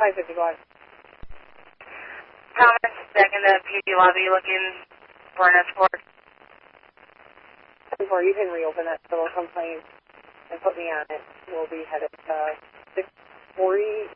555. Thomas, back in the PD lobby looking for an escort. Before you can reopen that civil complaint and put me on it, we'll be headed to 640